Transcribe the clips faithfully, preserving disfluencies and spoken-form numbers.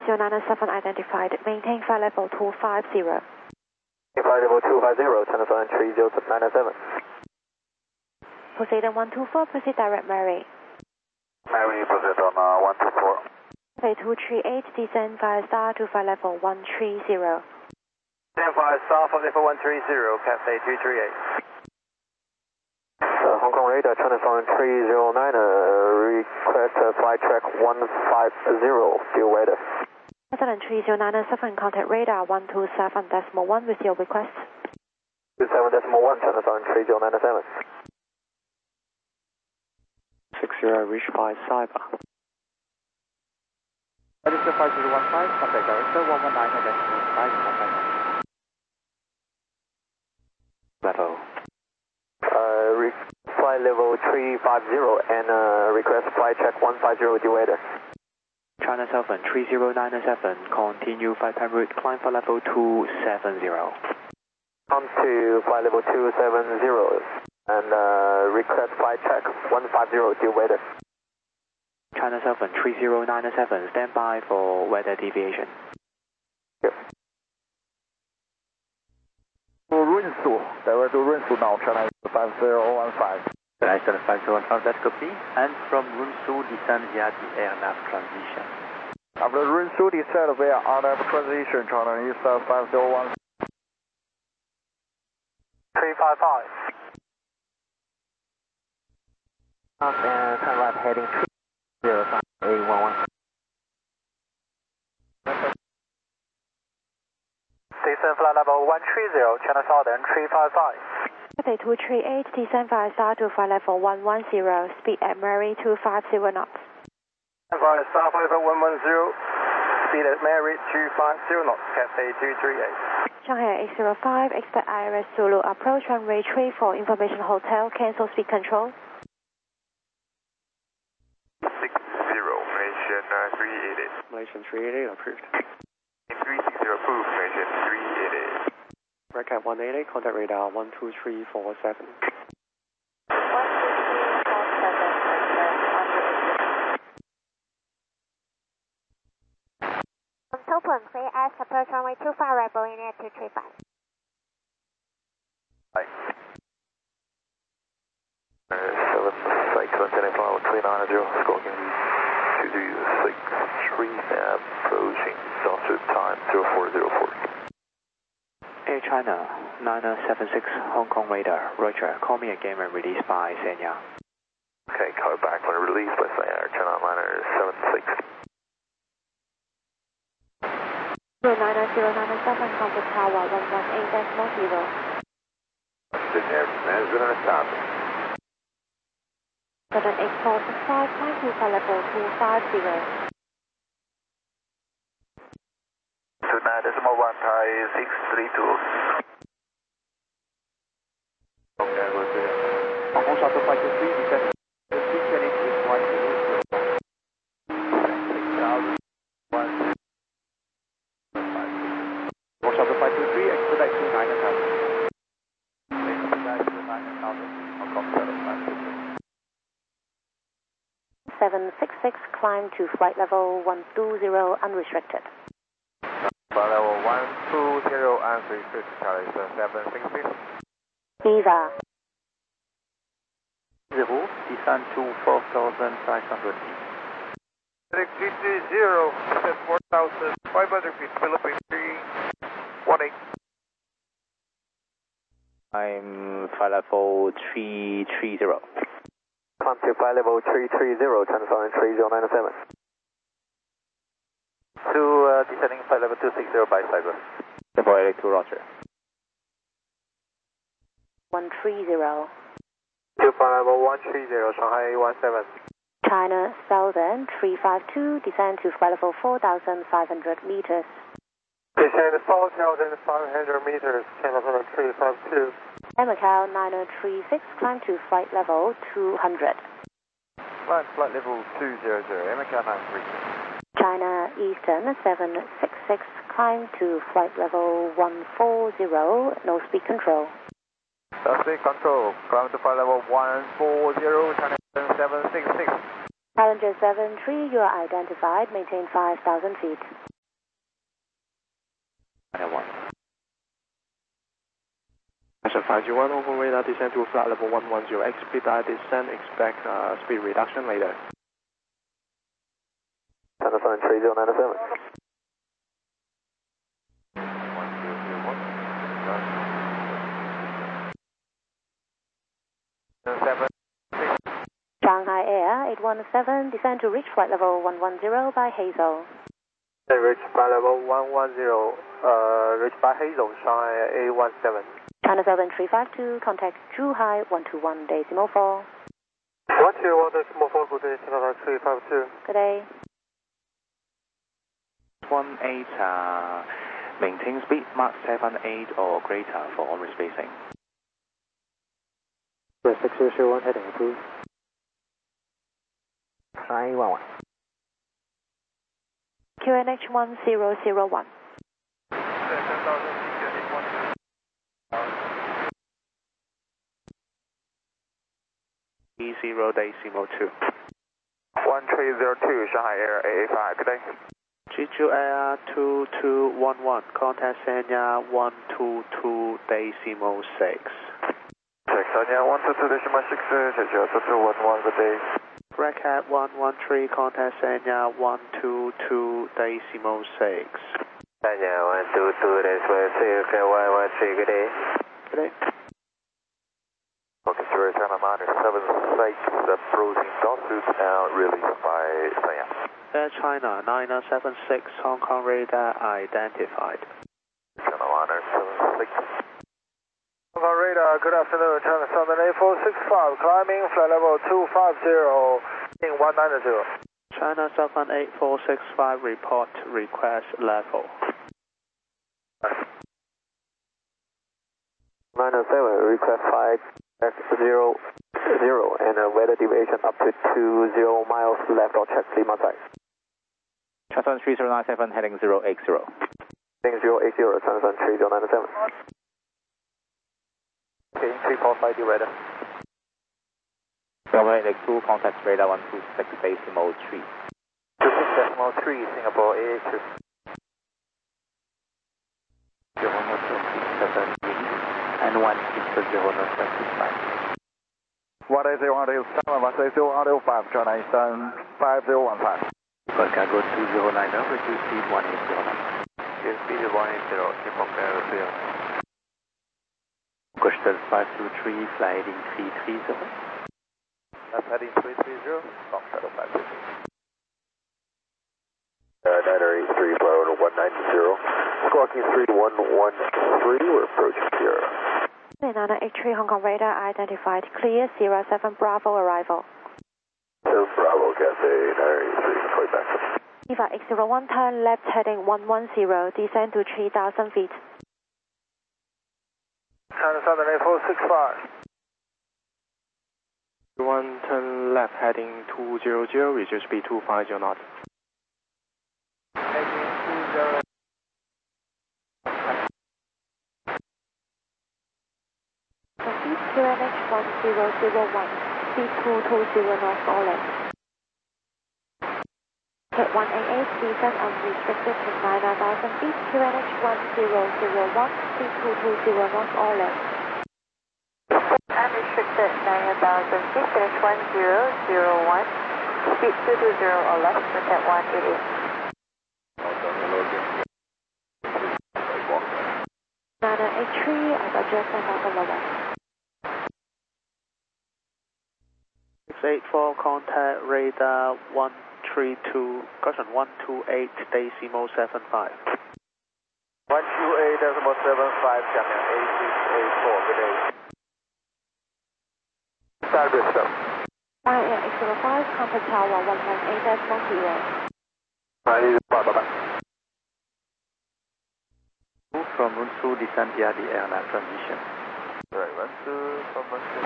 zero nine seven identified. Maintain flight level two five zero. Flight level two five zero, China Southern three zero nine seven. Poseidon one two four, proceed direct Mary. Mary, Poseidon uh, one two four. Cafe two three eight, descend via star to flight level one three zero. Descend via star, flight level one three zero, Cafe two three eight. Uh, Hong Kong radar, China Southern three zero nine, uh, request uh, flight track one five zero, deal weather. Southern three zero nine seven, contact radar one two seven decimal one with your request. two seven decimal one, China Southern three zero nine seven. six zero, reach by cyber. Register five zero one five, contact director one one nine decimal five one nine. Level. Uh, re flight level three five zero and uh, request flight check one five zero, deal weather. China Southern three zero nine seven, continue flight time route, climb for level two seven zero. On to flight level two seven zero and uh, request flight check one five zero, deal weather. China Southern three zero nine seven, stand by for weather deviation. Yep. 润速，待会儿都润速now, China five zero one five. China five zero one five, that's copy. And from Runsu, descend via the air nav transition. After Runsu descend via air nav transition, China Eastern five zero one. three five five. Up and turn left heading two zero five eight one one. Descend flight level one three zero, China Southern three five five. Cafe two three eight, descend via star to flight level one one zero, speed at Mary two five zero knots. Via star flight level one one zero, speed at Mary two five zero knots, Cafe two three eight. Shanghai eight zero five, expect I R S Zulu approach runway three four, information hotel, cancel speed control. six zero, Malaysian uh, three eighty. Malaysian three eighty approved. three six zero approved, Malaysian three eighty. Redcat one eighty, contact radar one two three four seven. Open, clear as approach runway two five, right Boeing at two three five. Hi. Uh, seven, six, seven, five, three nine zero, Scorpion two two six three, approaching Delta time zero four zero four. Air China nine seven six, Hong Kong radar, Roger, call me again when released by Sanya. Okay, call back when released by Sanya, China nine seven six. nine zero nine seven, contact tower one one eight decimal zero. Sydney, Management and Stop. seven eight four six five, climb to flight level two five zero. two nine decimal one, Thai six three two. Okay, we'll see you. Hong Kong Shuttle five two three, descend three twenty is one zero zero. six thousand one. Hong Kong Shuttle five two three, expedite two nine seven. Expedite two nine seven, Hong Kong Shuttle five two three. seven six six, climb to flight level one two zero, unrestricted. Flight level one two zero, unrestricted, Charlie seven six six. Viva. Zero, descend to four thousand five hundred feet. Electricity zero, descend four thousand five hundred feet, Philippines three one eight. I'm flight level three three zero. Climb to flight level three three zero, China Southern three zero nine seven. To uh, descending flight level two six zero by cyber. Boy, two Roger. one three zero. To flight level one three zero, Shanghai one seven. China Southern three five two, descend to flight level four thousand five hundred meters. Descend four thousand five hundred meters, China Southern three five two. Air Macau nine zero three six, climb to flight level two hundred. Flight, flight level two zero zero, Air Macau nine three six. China Eastern seven six six, climb to flight level one four zero, no speed control. No speed control, climb to flight level one four zero, China seven six six. Challenger seven three, you are identified, maintain five thousand feet. five zero one, Hong Kong radar descend to flight level one one zero, expedite descent, expect uh, speed reduction later. China Southern three zero nine seven. Shanghai Air eight one seven, descend to reach flight level one one zero by Hazel. Reach flight level one one zero, uh, reach by Hazel, Shanghai eight one seven. China Southern three five two, contact Zhuhai one two one decimal four. one two one decimal four, good day, China Southern three five two. Good day. one eight, uh, maintain speed Mach seven eight or greater for on respacing. six zero zero one, heading approved. Try one one. Q N H one zero zero one. E zero decimal two. one three zero two, Shanghai Air eight eight five, good day. Jeju Air two two one one, contact Sanya one two two decimal six. Check Sanya one two two decimal six, Jeju two two one one, good day. Red Cat one one three, contact Sanya one two two decimal six. Sanya one two two decimal six, one one three, good day. Good day. Okay, Sierra China nine seven six, approaching Dalsuit, now release by Sanya. Air China nine seven six, Hong Kong radar identified. China nine seven six. Hong Kong radar, good afternoon, China Southern eight four six five, climbing flight level two five zero, in one nine zero. China Southern eight four six five, report request level. nine seven, request five zero zero, and a weather deviation up to two zero miles left or check Lima side. China Southern three zero nine seven, heading zero eight zero. Heading zero eight zero, China Southern three zero nine seven. Okay, three four five, the weather. Runway two, contact radar one two six decimal three. two six decimal three, Singapore A H two. zero nine seven and one six zero nine five. one eight zero one eight seven, one eight zero one eight five, China Eastern five zero one five. Eagle Cargo two zero nine zero, reduce speed one eight zero nine. Yes, speed one eight zero, Import Air zero. Coastal five two three, fly heading three three zero. Left heading three three zero, Fox Shadow five two three. Uh, nine eight three, flight one nine zero. Squawking three one one three, we're approaching Sierra. nine eight three, Hong Kong radar identified, clear, Sierra seven Bravo arrival. seven Bravo, Cathay nine eight three, deploy back. Eva X zero one, turn left heading one one zero, descend to three thousand feet. China Southern eight four six five. one turn left heading two zero zero, reduce speed two five zero knots. Heading two zero. Proceed Q N H one zero zero one, speed two two zero North Orland. Hit one eight eight, descend unrestricted to nine thousand feet, Q N H one zero zero one, speed two two zero North Orland. Unrestricted nine thousand feet, Q N H one zero zero one, speed two two zero or less, contact one eight eight. nine eight three, I've adjusted on the lower. six eight four, contact radar one three two, caution one two eight decimal seven five. one two eight decimal seven five, China A six eight four, good day. Start Bristol. Fire Air X zero five, contact tower one one eight decimal zero. Bye bye. From Runsu, descend via the air nav transition. Right, one two from one two.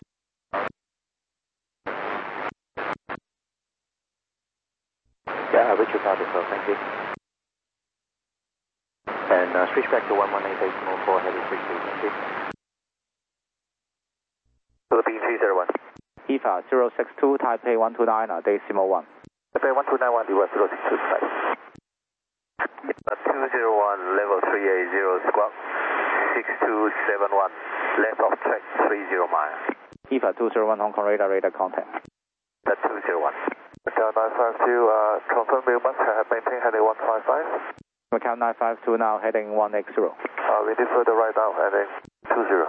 Yeah, Richard Carter, so thank you. And uh, switch back to one one eight decimal four, heading three two, thank you. Philippine three zero one. E F A zero six two, Taipei one two nine, decimal one. Taipei one two nine one, U S zero six two five. two zero one, level three eight zero, squawk. six two seven one, left of track three zero miles. E V A two zero one Hong Kong radar, radar contact. That's two zero one. Macau nine five two, uh, confirm you must have maintained heading one five five. Macau nine five two now heading one eight zero. Uh, we did further right now, heading two zero.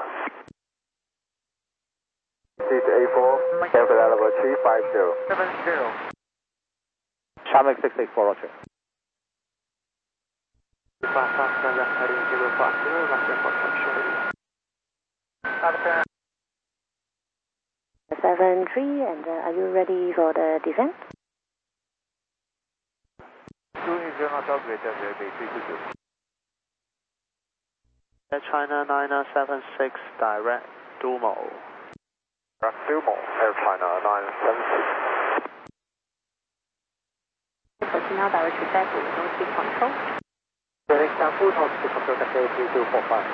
Seat A four, airfield level three five zero. seven zero. Traffic six eight four, Roger. Fast, fast, left heading zero five zero, left airport control. seven three, and uh, are you ready for the descent? Air China nine seven six, direct Dumo. Direct Dumo, Air China nine seven six. Personnel direct to Daegu, no speed control. Direct down full top to control Cathay three two four five.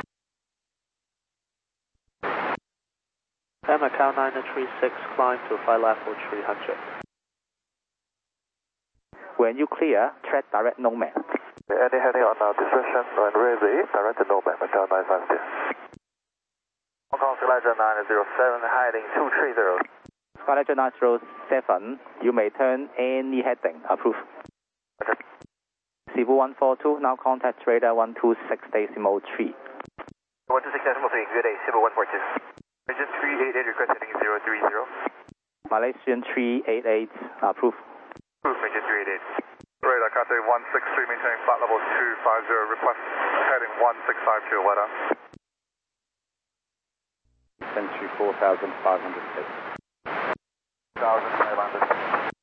Air Macau nine three six, climb to flight level three hundred. When you clear, tread direct Nomad. Any heading on our discretion, when ready, direct to Nomad, Macau nine five two. Hong Kong Skylector nine zero seven, heading two three zero. Skylector nine zero seven, you may turn any heading, approve. Okay. Cebu one four two, now contact radar one two six decimal three. one two six decimal three, good day, Cebu one four two. Malaysian three eight eight, request heading zero three zero. Malaysian three eight eight, approve. Approve, Malaysian three eight eight. Radar Cathay one six three, maintaining flight level two five zero, request heading one six five two, weather. Century four thousand five hundred six. four thousand five hundred six.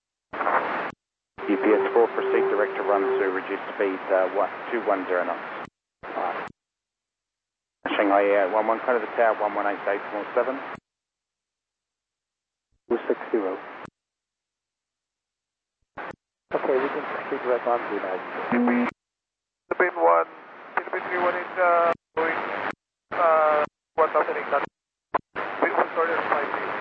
U P S four, proceed direct to run to reduce speed uh, two one zero knots. Alright. Shanghai Air one one, clear to the tower one one eight eight four seven. two six zero. Okay, we can proceed direct on to now. Philippine one, Philippine three one eight, uh, going, uh, one thousand eight hundred. We will start at five feet.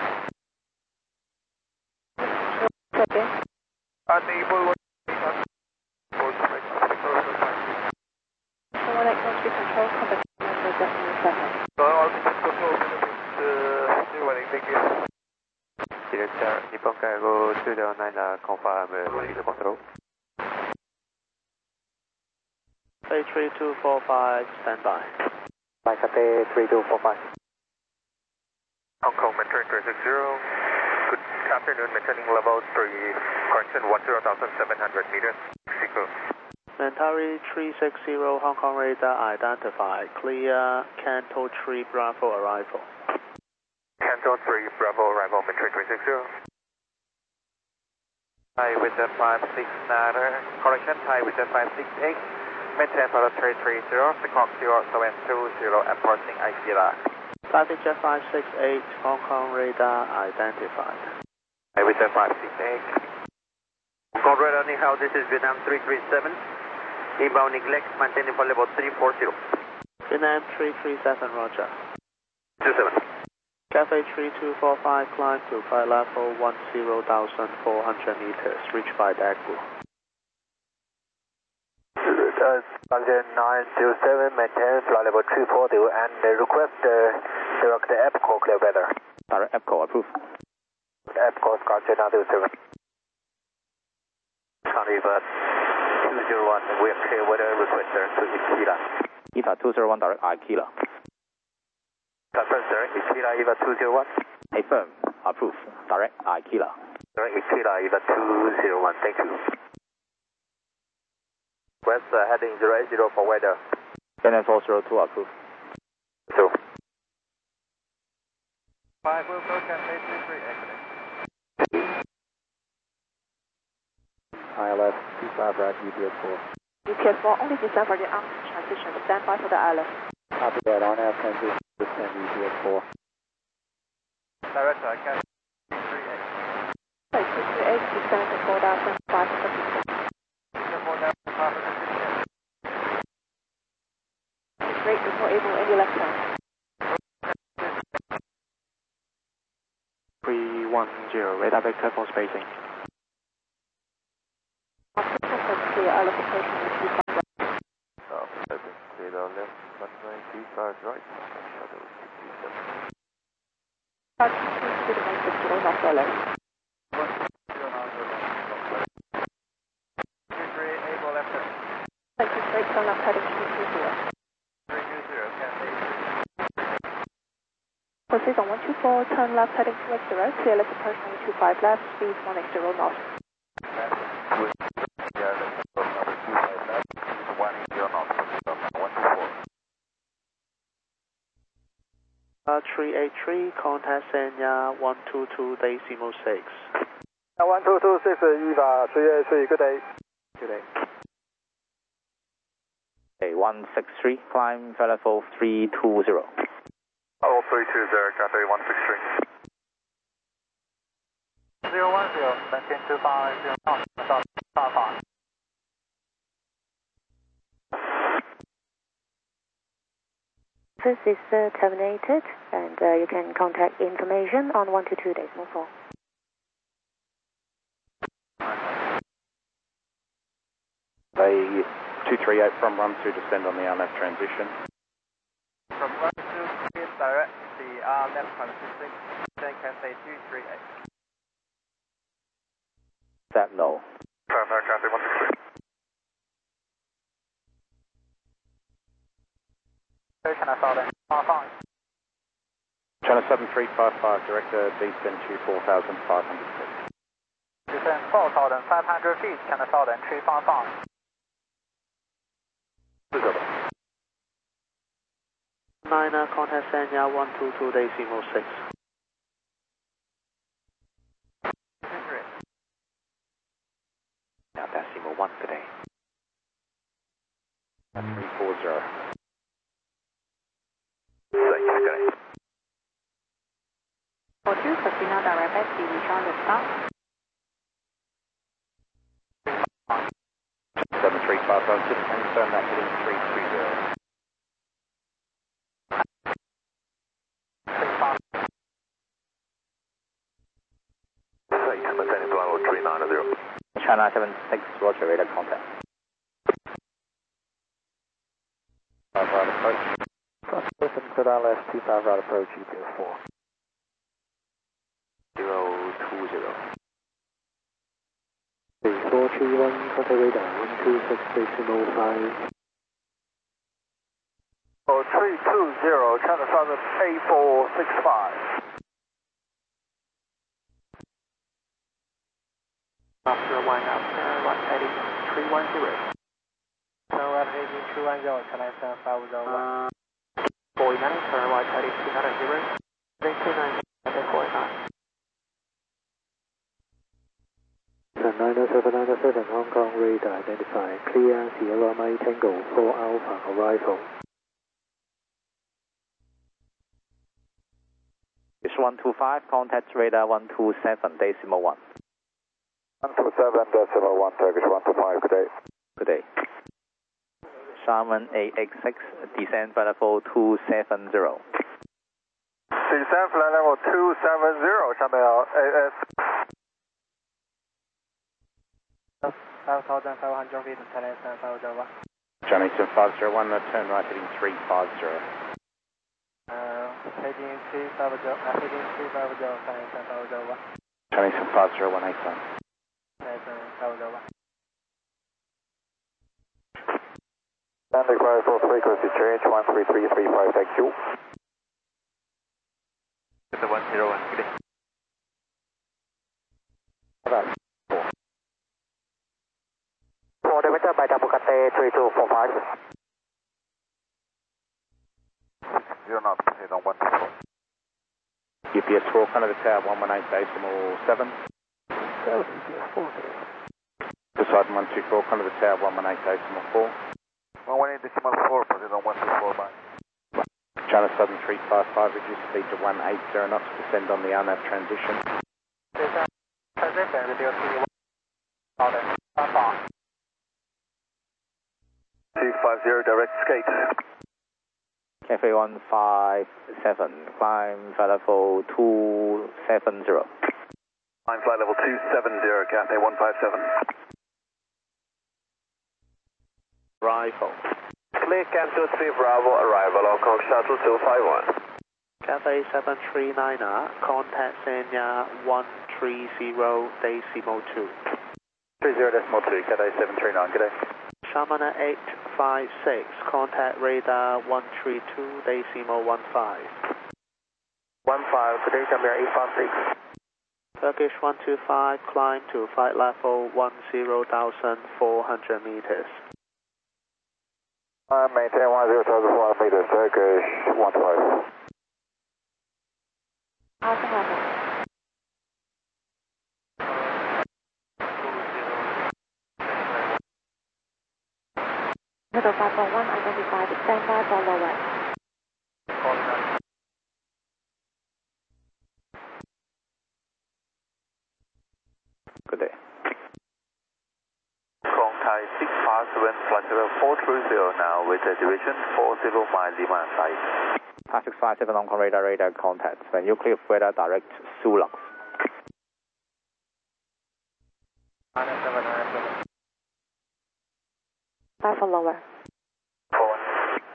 Okay. Unable one eight hundred. Both right now, six zero five. So one eight one three control, contact number decimal seven. So all the control Philippines, uh, three one eight, thank you. Director, Nippon Cargo two zero nine, uh, confirm uh, control. Cathay three two four five, stand by. By Cathay three two four five. Hong Kong, maintaining three six zero. Good afternoon, maintaining level three, correction one zero thousand seven hundred meters. Mexico. Mentari three six zero, Hong Kong radar identified. Clear, Canto three Bravo arrival. Canto three, Bravo, arrival, maintaining three six zero. Hi, with the five six nine, correction, hi, with the five six eight. Maintain for the three three zero, the clock zero seven two zero, approaching Aikira. Traffic jet five six eight, Hong Kong radar identified. Hi, with the five six eight. Hong Kong radar, Ni Hao, this is Vietnam three three seven. Inbound neglect, maintaining for level three four zero. Vietnam three three seven, roger. two seven. Cathay three two four five, climb to flight level ten thousand four hundred meters, reached by Daegu. Uh, London nine zero seven, maintain flight level three four zero, and uh, request uh, direct EPCO clear weather. Direct EPCO, approve. EPCO Skylector nine zero seven. County Bus two zero one, we are clear weather, request direct to Ikira. E V A two zero one, direct Aikila. Confirm, sir, Ikira, E V A two zero one. Affirm, approve. Direct Aikila. Direct Ikira, E V A two zero one, thank you. West uh, heading zero eight zero for weather. N N four zero two, approve. So. Five will go Cathay three three, exit. I L S two five right, U P S four. U P S four, only descend for the arms transition. Stand by for the I L S. Copy that, on air transition, descend U P S four. Director, Cathay three three eight. Cathay three three eight, descend to four thousand five hundred meters. four thousand five hundred meters. Great, before able any left turn. three one zero, radar vector for spacing. Clear, I L S approaching with two five right. Oh, open, clear the left, runway. two five right, shuttle six two seven. Altitude to the one six zero knots or less. one six zero knots or less. two three, able left turn. Thank you, straight turn left heading two two zero. three two zero, Cathay. Proceed on one two four, turn left heading two x zero, clear left approach one two five left, speed one x zero knots. Uh, three eight three, contact Sanya one two two decimal six. one two two six, Eva, three eight three, good day. Good day. Okay, one six three, climb level three two zero. Oh, three two zero, Cathay one six three. zero one zero, maintain two five zero knots, start five five. This is uh, terminated, and uh, you can contact information on one two two decimal four. They two three eight from run two, descend on the R N A V transition. From run two, please direct the R N A V transition, then Cathay two three eight. That low. Perfect, Cathay one six three. Can I start then? five five. China seven three five five, director descend to four thousand five hundred feet. Descend four thousand five hundred feet, can I start then? three five five. Niner, contact Sanya one two two decimal six. Now decimal one today. three four zero. For two, proceed now direct back to the Charlotte stop. seven three five five, just confirm that heading three three zero. Site, maintaining flight level three nine zero. China seven six, roger, radar contact. five right approach. Listen, clear down left, two five right approach, E P S four. zero two zero. four three one, contact radar, one two six decimal five. Oh, three two zero, China Southern A four six five. After one, after right heading three one zero. Turn right heading two one zero, China seven five zero one. forty-nine, turn right heading two nine zero. Then two nine, then forty-nine. nine seven nine seven, Hong Kong radar identified, clear Sierra Mike Tango four Alpha arrival. It's one two five, contact radar one two seven, decimal one. one two seven, decimal one, Turkish one two five, good day. Good day. Sharman eight eight six, descend by level two seven zero. Descend flight level two seven zero, 下面有 A S. five thousand five hundred feet, China seven five zero one. Johnny seven five zero one, turn right heading three five zero. Uh, heading three five zero, uh, heading three five zero, China seven five zero one. Johnny seven five zero one eight one. China seven five zero one. Stand required for frequency change, one three three three five, thank you. It's a one zero one, good day. four Delta by Tapu Cathay three two four five. Zero knots, proceed on one two four. U P S four, front of the tower, one one eight decimal seven. Seven, U P S four. Poseidon one two four, front of the tower, one one eight decimal four. one one eight decimal four, proceed on one two four by. China Southern three five five, reduce speed to one eight zero knots, descend on the R N A V transition. Descend, transition, reduce to one, five five. two five zero, direct skate. Cafe one five seven, climb flight level two seven zero. Climb flight level two seven zero, Cathay one five seven. Rifle. clear, Cam two three Bravo, arrival, Hong Kong Shuttle two five one. Cathay seven three niner, contact Sanya one three zero decimal two. three zero decimal two, Cathay seven three nine, good day. Shamana eight five six, contact radar one three two decimal one five. one five, good day, Jamir eight five six. Turkish one two five, climb to flight level one zero thousand four hundred meters. Uh, maintain one zero thousand four hundred meters, Turkish one two five. Alpha Level. Middle five four one, identified, stand by for lower. Good day. Kong Thai six five seven, flight level four three zero now with the duration four zero mile Lima side. Thai six five seven Hong Kong radar radar contact. When you clear weather direct Sulux. Five for lower. four one.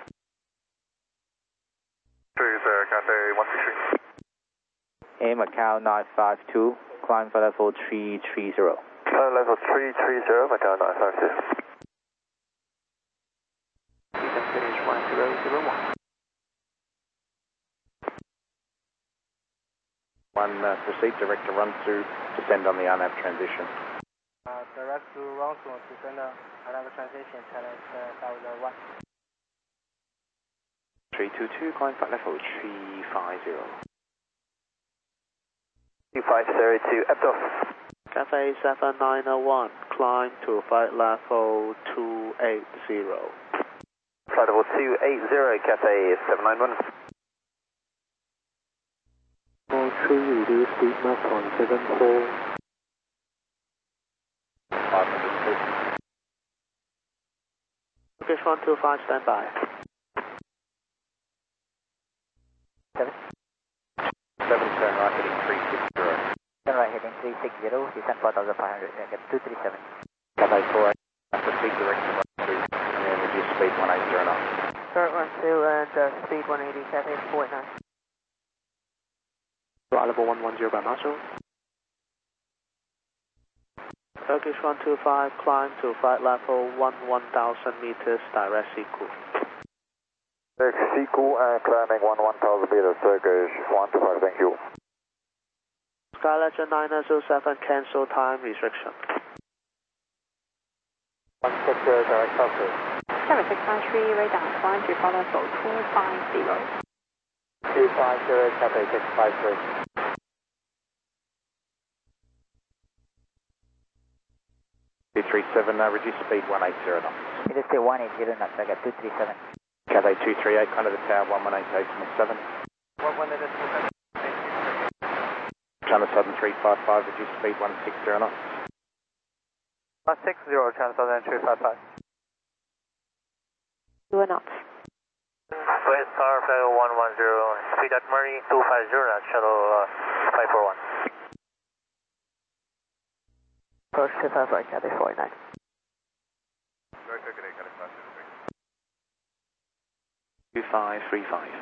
Three is uh, Cathay one six three. Air Macau nine five two, climb for level three three zero. Uh, level three three zero, Macau nine five two. Finish one zero zero one. One, uh, proceed direct to run through, descend on the R N A V transition. Uh, direct to run through, descend on R N A V transition, challenge thousand one. three two two, climb flight level three five zero. two five zero two, Abdul. Cathay seven nine one, climb to flight level two eight zero. Flight level two eight zero, Cathay seven nine one. All three, reduce speed Mach one seven four. five hundred feet. Turkish one two five, stand by. Seven. seven, turn right heading three six zero. Turn right heading three six zero, descend four thousand five hundred, get two three seven. Cathay four eight, proceed direct to run through, and then reduce speed one eight zero knots. Turn one two and uh, speed one eighty, Cathay four nine. Flight level one one zero by Marshall. Turkish one two five, climb to flight level one one thousand meters, direct Siku. Direct Siku and climbing one one thousand meters, Turkish one two five, thank you. Sky Legend nine zero seven, cancel time restriction. one six zero, direct south. seven six nine three, radar, climb to flight level two five zero. two five zero, Cathay six five three. two three seven, uh, reduce speed one eight zero knots. It is still one eight zero knots, I got two three seven. Cathay two three eight, kind of the tower one one eight decimal seven. One one eight seven. China Southern three five five, reduce speed one six zero knots. one six zero, China Southern three five five. Two knots. West Star Flight one one zero, speed at Murray two five zero knots, shuttle uh, five four one. Approach two five five, Cathay four nine. two five three five.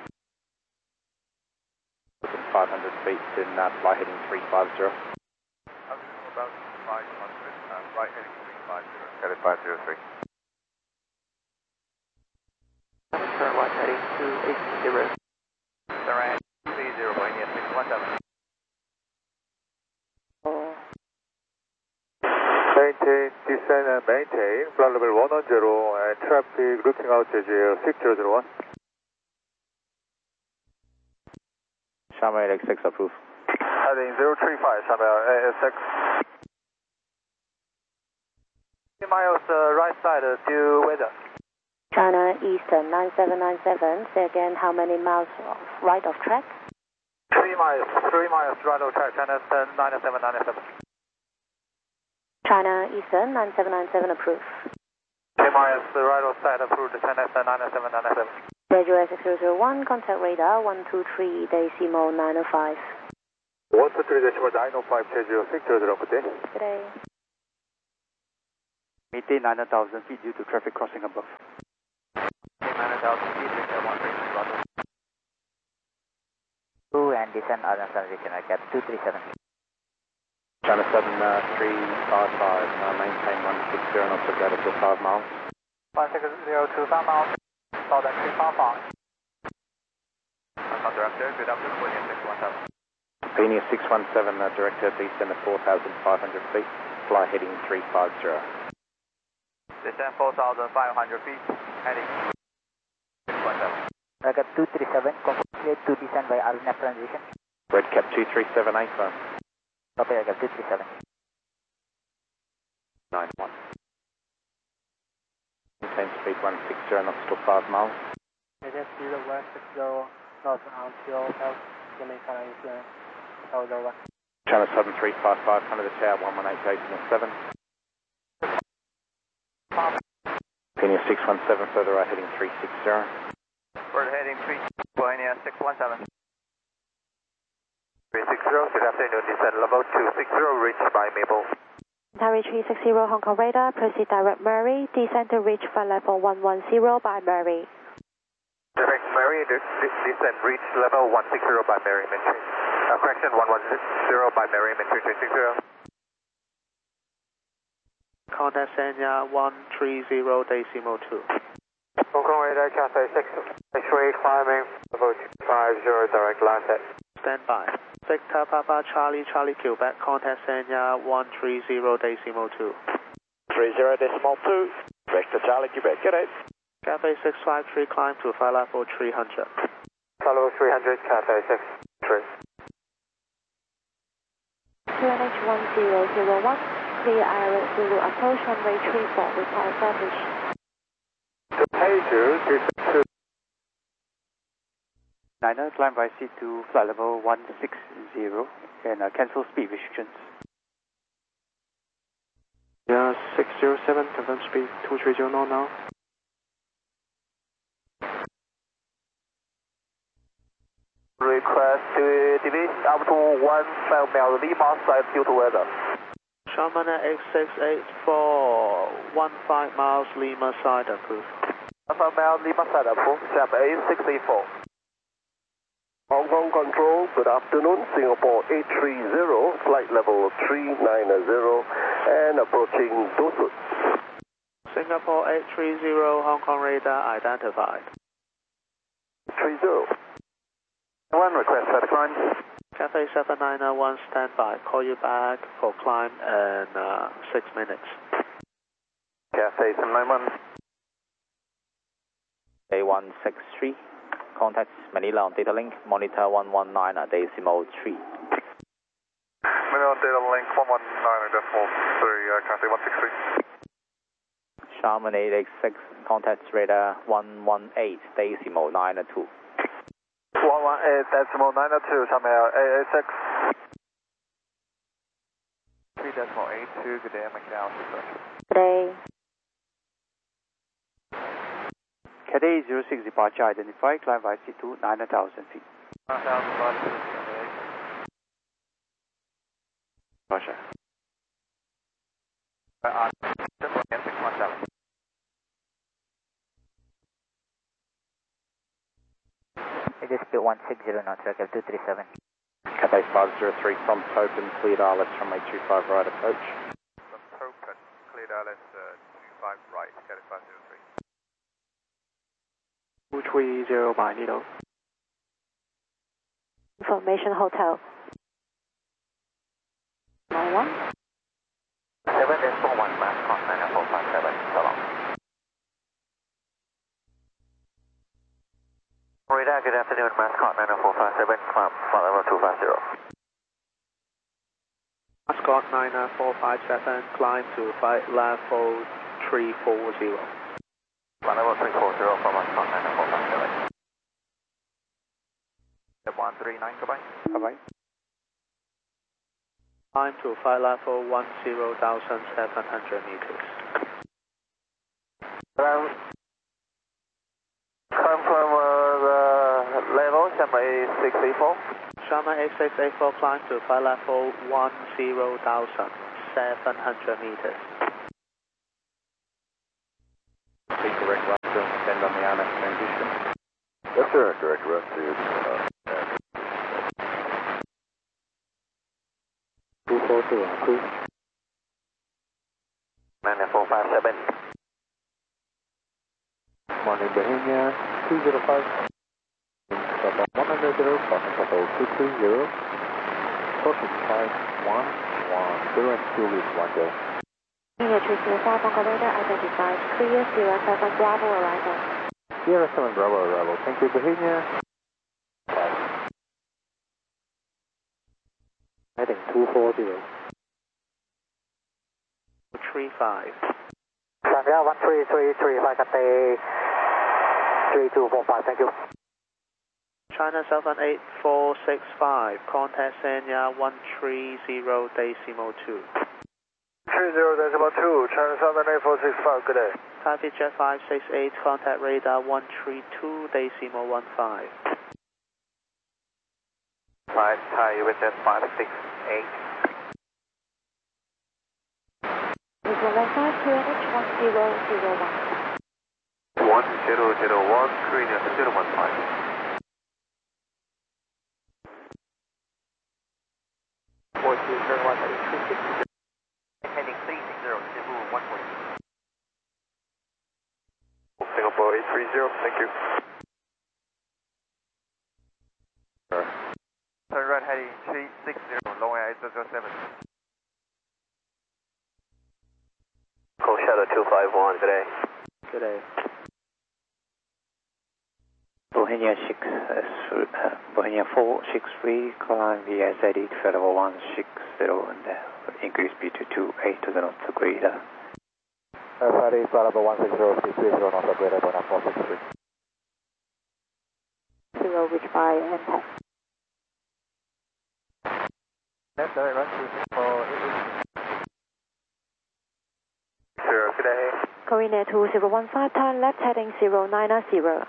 five hundred feet in uh, flight heading three five zero. About five hundred, uh, right heading three five zero. Cathay five zero three. Turn right heading two eight zero. Turn right three zero, going in six one seven. Maintain, descend and maintain, flight level one one zero and traffic looking out to six zero zero one. Sharma eight X six approved. Heading zero three five, Sharma eight X six. Miles uh, right side, uh, due weather. China Eastern nine seven nine seven, say again how many miles of right of track? Three miles, three miles right of track, China nine seven nine seven. China Eastern nine seven nine seven approved. Three miles right of side approved, China nine seven nine seven. Radio six zero zero one, contact radar one two three decimal nine oh five. one two three decimal nine oh five, schedule six zero zero, good day. Good day. Maintain nine thousand feet due to traffic crossing above. Hotel speed director one three Roger. Two and descend R N F transition at gap two three seven. China seven three five five, uh, maintain one six zero knots of gravity to five miles. one six zero to five miles, south and three five five. South director, good afternoon, William six one seven. Phoenix six one seven, uh, director, descend at four thousand five hundred feet, fly heading three five zero. Descend four thousand five hundred feet, heading six one seven. Gap two three seven, complete to descend by R N F transition. Red Cap two three seven, A firm. Copy, Gap two three seven. nine one. Maintain speed one six zero knots to five miles. Maintain speed one six zero knots until Jamaica is held over. China seven three five five, under the tower one one eight decimal seven. Phoenix six one seven, further right heading three six zero. We're heading three, Pioneer six one seven. three six zero, good afternoon, descend level two six zero, reached by Maple. Tower three six zero Hong Kong radar, proceed direct Murray, descend to reach flight level one one zero by Murray. Direct Murray, descend reach level one six zero by Murray, Mentry. Uh, correction, one one zero by Murray, Mentry three six zero. Contact Sanya one three zero decimal two. Hong Kong radar, Cathay six, X-ray climbing, level two five zero, direct line set. Stand by. Victor Papa Charlie Charlie Quebec, contact Sanya one three zero decimal two. three zero decimal two, Victor Charlie Quebec, get it. Cathay six five three, climb to flight level three hundred. Flight level three hundred, Cathay six three. Q N H one zero zero one, clear Iris Zulu approach runway three four, require service. Pager, descend to Niner, climb by C to flight level one six zero and uh, cancel speed restrictions. Yeah, six zero seven, confirm speed two three zero knot now. Request to deviate up to one five mile Lima side due to weather. Sharman X six eight four, one five miles Lima side approved. one five mile Lima side approved, Sharp A six eight four. Hong Kong Control, good afternoon, Singapore eight three zero, flight level three nine zero, and approaching Dorsett. Singapore eight three zero, Hong Kong radar identified. three zero. One request for the climb. Cathay seven nine one, stand by, call you back for climb in uh, six minutes. Cathay seven nine one. A one six three. Contact Manila on data link, monitor one one nine decimal three. Manila on data link, one one nine decimal three, uh, Cathay one six three. Sharman eight eight six, contact radar one one eight decimal nine two. one one eight decimal nine two, Sharman eight eight six. three decimal eight two, good day, Macau, Good day. Cathay zero six departure identified, climb by C to nine thousand feet. one thousand five hundred feet. Roger. Uh, six one seven. It is one six zero knots, Circle two three seven. Cathay five zero three from Token, cleared R L S from a two five right approach. From Token, cleared R L S uh, two five right, Cathay five zero three. two three zero by Nido. Information Hotel. nine one. seven S four one, Mascot nine four five seven, so long. Radar, good afternoon, Mascot nine four five seven, climb, flight level two five zero. Mascot nine four five seven, climb to flight level three four zero. Flight level three four zero from Mascot nine four five seven. one three nine, goodbye. Bye-bye. Climb to flight level one zero thousand seven hundred meters. Climb, climb from uh, the level, Sharman A six eight four. Sharman A six eight four, climb to flight level one zero thousand seven hundred meters. Take correct right. Descend on the R N F transition. Yes, sir. Direct run to uh, two four zero, two. nine four five seven. Morning, Bohemia, two zero five. one hundred, crossing couple two three zero. Crossing five one one zero and two with one zero. Bohemia three zero five on radar identified. Clear zero seven Bravo arrival. Sierra seven Bravo arrival. Thank you, Bohemia. Heading two four zero. three five. Sangha one three three three five Cathay three two four five, thank you. China Southern eight four six five, contact Sanya one three zero decimal two. three zero decimal two, China Southern eight four six five, good day. Taipei Jet five six eight, contact radar one three two decimal one five. Five, Thai with Jet five six eight. Visual line five, Q N H one zero zero one. one zero zero one, Korea zero one five. four two zero one eight three six zero. Heading three six zero, Cebu one four. Singapore eight three zero, thank you. Turn right heading three six zero, long air eight zero seven. Cold Shadow two five one, good day. Good day. Bohemia six, uh, Bohemia four six three, climb via Z eight for level one six zero and uh, increase speed to two eight to the north to greater. Friday, flight level one six zero, speed three zero, north of greater, one four six three. Zero, reach by impact. Left direct run to Singapore eight eight. Zero, good day. Korea two zero one five, turn left heading zero nine zero.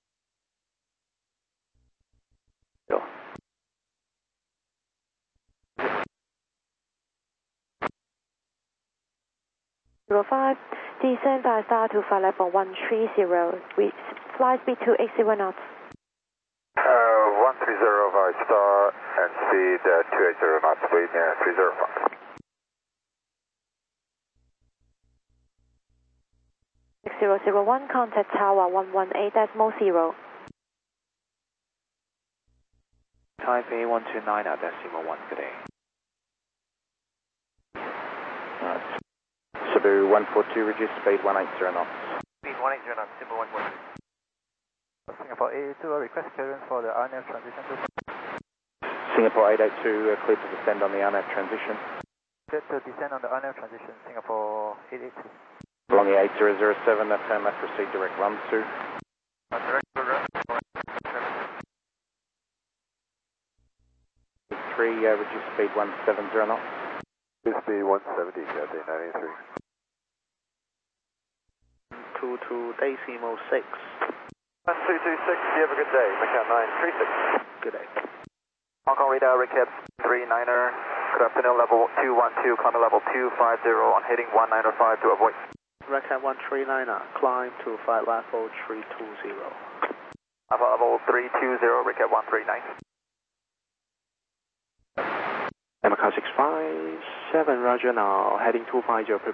Zero five, descend by star to flight level one three zero, with flight speed two eight zero knots. Uh, one three zero by star and speed uh, two eight zero knots, speed uh, three zero five. six zero zero one, contact tower one one eight decimal zero. Taipei one two nine at decimal one, good day. Right. Cebu one four two, reduce speed one eight zero knots. Speed one eight zero knots, Cebu one four two. Singapore eight eight two, request clearance for the R N F transition to Singapore eight eight two, uh, clear to descend on the R N F transition. Clear to descend on the R N F transition, Singapore eight eight two. Along the eight zero zero seven, uh, turn left, proceed direct run to. Uh, direct run. three, uh, reduce speed one seven zero knots. Speed one seventy, Cathay nine eight three. two two decimal six. one two two six, you have a good day. Macau nine three six. Good day. Hong Kong radar, recap three niner. Good afternoon, level two one two, climb level two five zero on heading one nine five to avoid. Recap one three nine, climb to flight level three two zero. Alpha level three two zero, recap one three nine. Macau six five seven, roger now, heading two five zero.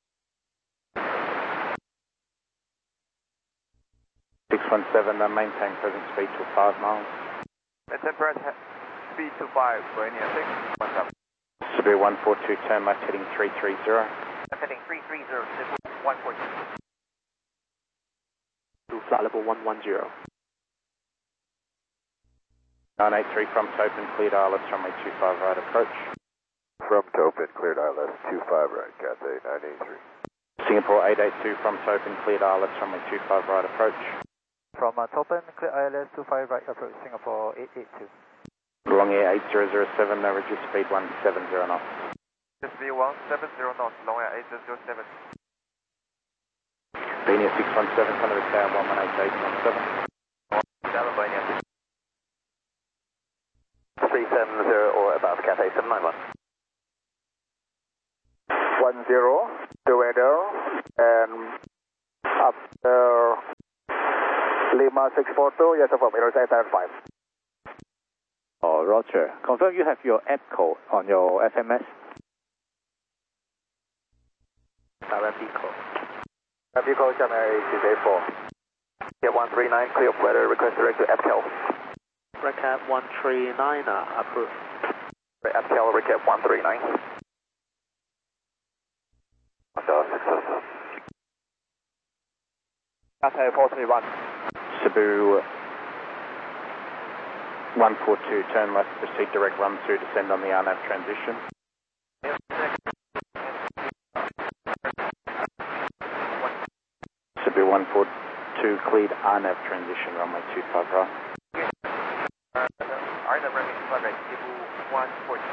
six one seven, uh, maintain present speed to five miles. Maintain present speed to five, Bohemia six one seven. Cebu one four two, turn left heading three three zero. Heading three three zero, Cebu one four two. To flight level one one zero. nine eight three from Topen, cleared I L S runway two five right approach. From Topen, cleared I L S two five right, Cathay nine eight three. Singapore eight eight two from Topen, cleared I L S runway two five right approach. From uh, Topen, clear I L S two five right approach, Singapore eight eight two. Long air eight zero zero seven, uh, reduce speed one seven zero knots. Speed one seven zero knots, long air eight zero seven. Benia six one seven, come to the tower one one eight eight one seven. Down Benia. three seven zero or above, Cathay seven nine one. one zero, two eight zero, and after Lima six four two, yes, affirm, intersect at five. Oh, Roger. Confirm you have your app code on your F M S. R M B code. R M B code, Channel A six eight four. Get one three nine, clear of weather, request direct to AppCal. Recap one three nine, uh, approved. AppCal, recap one three nine. Successful. Cathay four three one. Cebu one four two, turn left, proceed direct run through, descend on the R N A V transition. Cebu one four two, cleared R N A V transition, runway two five right. R N A V runway two five right, Cebu one four two.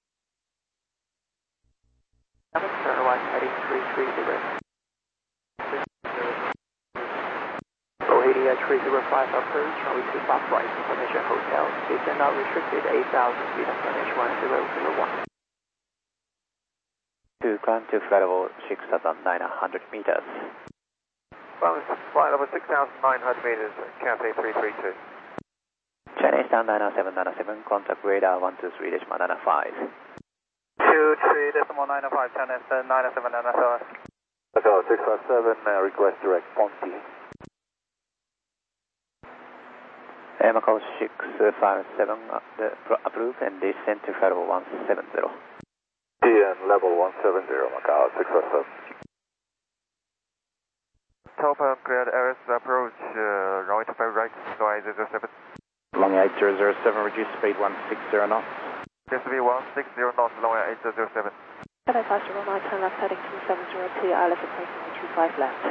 Turn right, heading three three zero. Bohemia three zero five approach, runway two five right, information hotel. Descend now restricted eight thousand feet of finish one zero zero one. To climb to flight level six thousand nine hundred meters. Flight level six thousand nine hundred meters, Cathay three three two. China Eastern nine seven nine seven, contact radar one two three decimal nine five. two three decimal nine five, China Eastern nine seven nine seven. Echo six five seven, uh, request direct Ponty. Macau six five seven, uh, approved and descend to flight level one seven zero. T N level one seven zero, Macau six five seven. Telfan cleared Aris approach, uh, runway two five right, long eight zero seven. Long eight zero zero seven, reduce speed one six zero knots. Just to be one six zero knots, long eight zero zero seven. Cathay five zero nine, turn left heading two seven zero, clear I L S approaching two five left.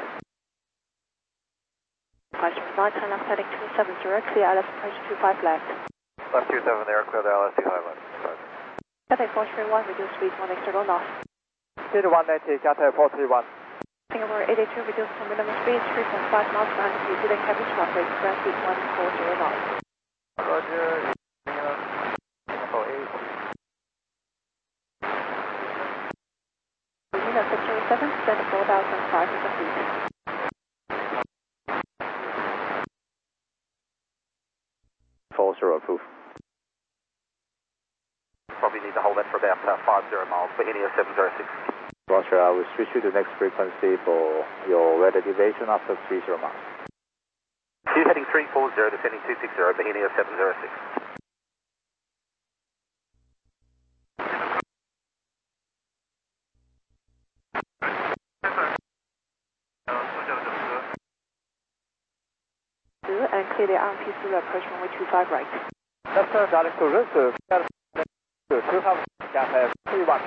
five zero nine, turn left heading two seven zero, clear I L S approaching two five left. Left two seven there, clear the L S two five left. Cathay four three one, reduce speed one external knots. Speed one eighty, Cathay four three one. Singapore eight eight two, reduce to minimum speed three point five knots, and you did a cabin traffic, ground speed one four zero knots. Roger, Singapore eight. Unit six zero seven, descend to four thousand five hundred feet. four zero approved. Probably need to hold that for about uh, five zero miles, Bohemia seven zero six. Roger, I will switch you to the next frequency for your weather deviation after three zero miles. Two heading three four zero, descending two six zero, Bohemia seven zero six. And clear the R M P Zulu approach runway two five right. Left turn, direct to route two thousand, Cathay three one.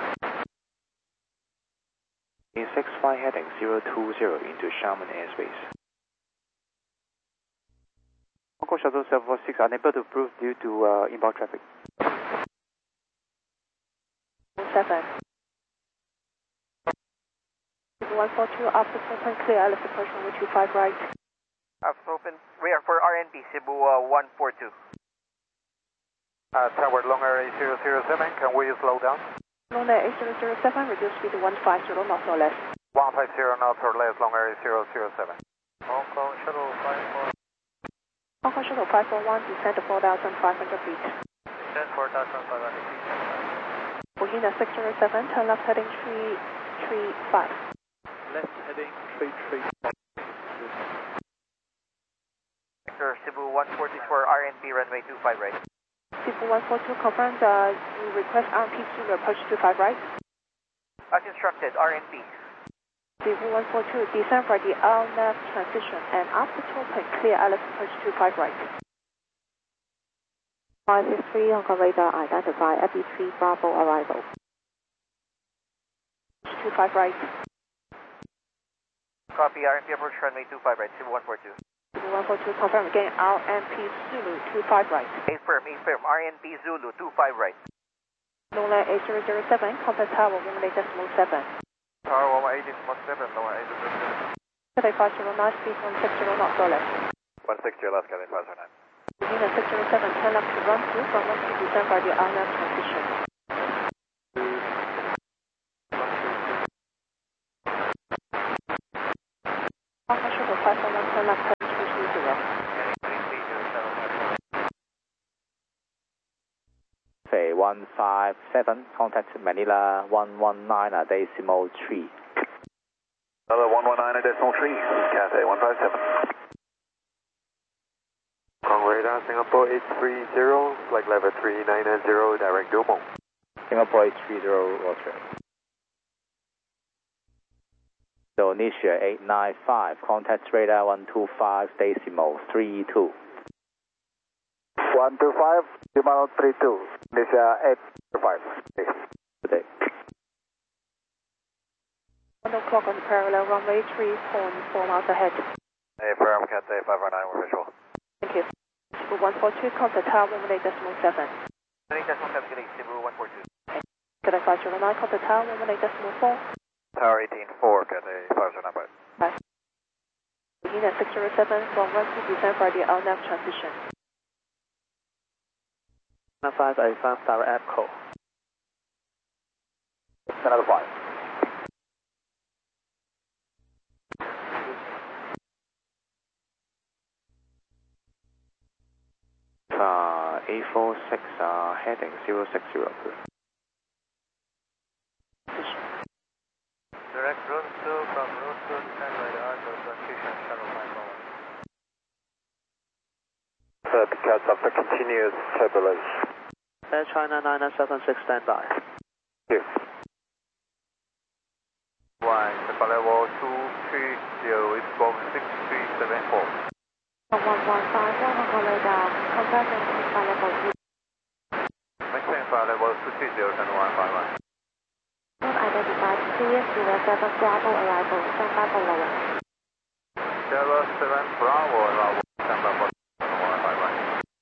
In six flight heading zero two zero into Xiamen airspace. Hong Kong Shuttle seven four six unable to approve due to uh, inbound traffic. seven. one four two, after open clear, I L S approach runway two five right. After open, we are for R N P, Cebu uh, one four two. Uh, Tower longer eight zero zero seven, can we slow down? Longer eight zero zero seven, reduce speed to one five zero knots or less. one five zero knots or less, longer eight zero zero seven. Hong Kong Shuttle five four. Hong Kong Shuttle five four one, descend to four thousand five hundred feet. Descend four thousand five hundred feet. Bohemia six zero seven, turn left heading three three five. Left heading three three five. Sir, Cebu one forty for R N P, runway two five right. Cebu one four two confirmed, uh, you request R M P Zulu approach two five right. As instructed, R N P. Cebu one four two, descend for the R N A V transition and after topic, clear I L S approach two five right. five six three, Hong Kong radar, identify F B three Bravo arrival. two five right. Copy, R N P approach runway two five right, Cebu one four two. Cebu one four two, confirm again, R M P Zulu two five right. A firm, A firm, R N P Zulu two five right. Longer eight zero zero seven, contact tower one eight decimal seven. Tower one eight decimal seven, lower eight zero seven. Cathay five zero nine, speed one six zero knots or less. one six zero left, Cathay five zero nine. Unit six zero seven, turn left to run through from one to descend for the R N A V transition. Hong Kong Shuttle five four one, turn left heading two three zero. one five seven, contact Manila one one nine decimal three. Another one one nine decimal three, Cathay one five seven. On radar, Singapore eight three zero, flight level three nine zero, direct Dumont. Singapore eight three zero, Roger. Indonesia eight nine five, contact radar one two five decimal three two. one two five, decimal three two, Indonesia eight five. Good day. one o'clock on parallel runway three point four miles ahead. Hey, firm, Cathay five four nine, we're visual. Thank you. Cebu one four two, contact tower one eight decimal seven. one eight decimal seven, getting Cebu one four two. Cathay five zero nine, contact tower one eight decimal four. Tower eighteen four, Cathay five zero nine five. Bye. Begin at six zero seven from one two descend for the L N A V transition. five eight five, direct app call. Another five. Uh, eight four six, uh, heading zero six zero. Direct route two from route two, stand by the arc of transition, shuttle five one. Uh, because of the continuous turbulence. Air China nine nine seven six, stand by. Here. One, the level two three zero is from six three seven four. one one five one, Hong Kong radar, contact maintain flight level two. Maintain flight level two three zero and one five one. Identified clear, zero seven Bravo arrival, stand by for lower. zero seven Bravo arrival, stand by for one five one.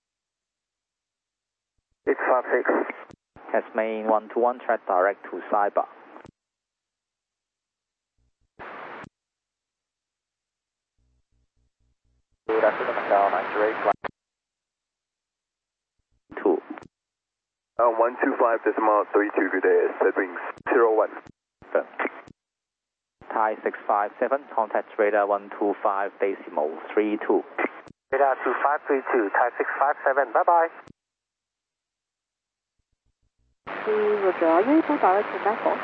six five six. Tasman one two one, track direct to Saibai. Good afternoon, Macau nine zero eight, flight. two. Uh, one two five decimal three two, good day, set wings zero one. Thai six five seven, contact radar one two five decimal three two. Radar two five three two, Thai six five seven, bye bye. Roger, are you able direct to Bangkok?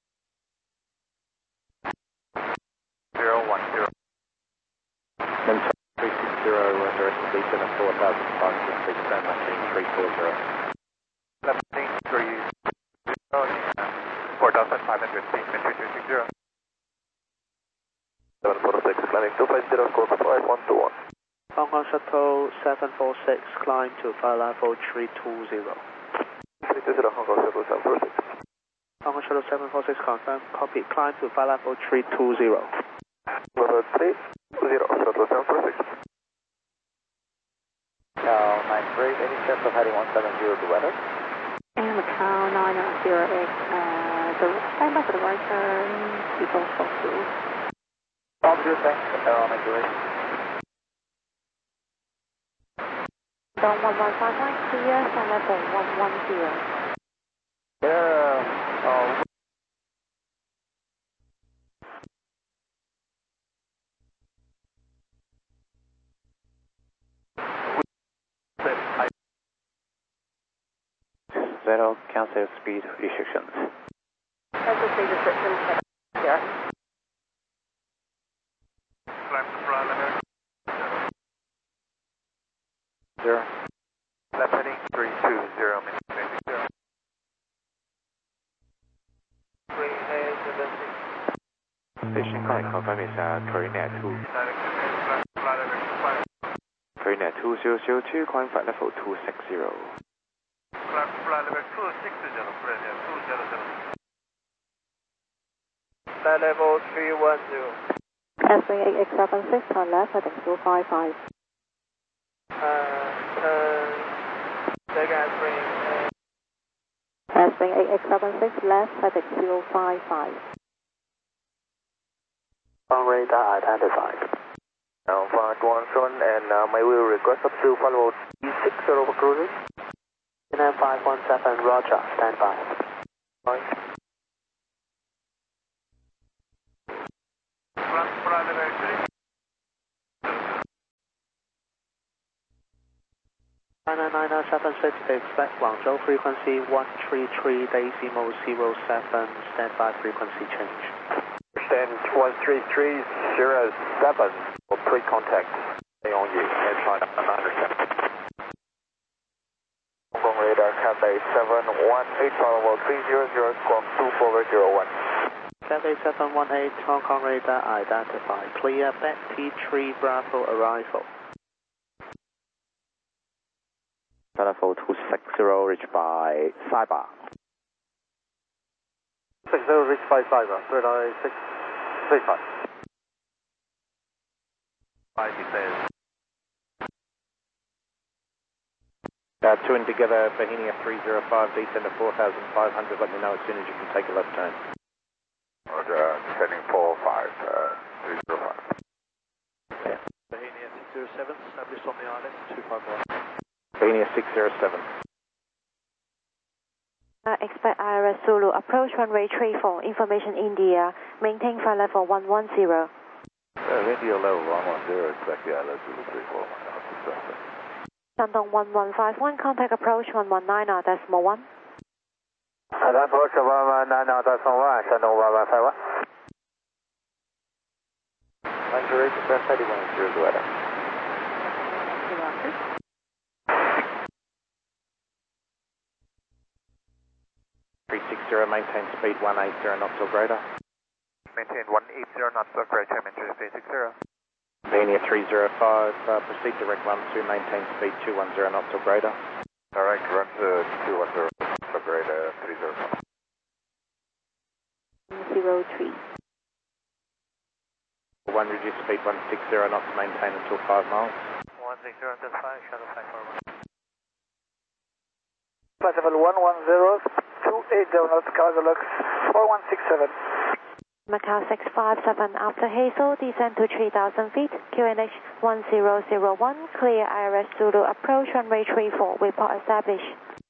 zero one zero. three six zero, underestimate seven four thousand five hundred six, stand matching three four zero. Lifting three zero, four thousand five hundred feet, entry three six zero. seven four six, landing two five zero, squawk five one two one. Hong Kong Shuttle seven four six, climb to flight level three two zero. three two zero, Hong Kong Shuttle seven four six. Hong Kong Shuttle seven four six, confirm, copy, climb to flight level three two zero. Level three two zero, Shuttle seven four six. Macau nine three, any chance of heading one seven zero to weather? And Macau nine zero eight, uh, the stand by for the right turn, people spoke to. Roger, thanks, Macau nine zero eight. Down one one five nine, clear, stand level one one zero. Yeah, uh, Zero, cancel speed restrictions. Cancel speed restrictions, here. Climb to flight level Zero. left heading three two zero, minute zero. Three eight seven six. Station calling confirm is uh, Korean two. Flight level two five. Korean two zero zero two, calling flight level two six zero. Climb to flight level two six zero, Korean two zero zero. Flight level three one zero. S-Wing eight X seven six, turn left, heading two five five. Uh, uh, second S-Wing. S-Wing eight X seven six, left, heading zero five five. on radar identified. Now, five one seven, and uh, may we request up to follow six zero for cruising? nine five one seven, Roger, stand by. Fine. Front, front, level three. China nine seven six, expect Guangzhou frequency one three three decimal zero seven, standby frequency change. Stand one three three zero seven for pre-contact. Stay on you, Air China nine seven. Hong Kong radar Cathay seven one eight, level three zero zero, squawk two forward zero one. Cathay seven one eight, Hong Kong radar identified. Clear back T three Bravo arrival. Level two six zero reached by Cyber. six zero reached by Cyber, radar six three five. five details. Uh, two in together, Bohemia three zero five, descend to four thousand five hundred, let me know as soon as you can take a left turn. Roger, descending four five, uh, three zero five. Yeah. Bohemia six zero seven, established on the island, two five one. Bohemia six zero seven. Uh, expect I R S Zulu, approach runway three four, information India, maintain flight level one one zero. Uh, India level one one zero, expect the I R S Zulu three four, successful. Shandong one one five one, contact approach one one nine decimal one. Approach one one nine decimal one, Shandong one one five one. Nigeria, best thirty-one zero weather. three six zero, maintain speed one eight zero knots or greater. Maintain one eight zero knots or greater, maintain speed six zero. Bohemia three zero five, uh, proceed direct run to maintain speed two one zero knots or greater. Direct run to two one zero knots or greater, three zero five. Zero three. one reduce speed one six zero knots, maintain until five miles. one six zero until five, shuttle five four one. Flight level one one zero, two eight zero knots, Carlux four one six seven. Macau six five seven, after Hazel, descend to three thousand feet, Q N H one zero zero one, clear I R S Zulu, approach runway three four, report established.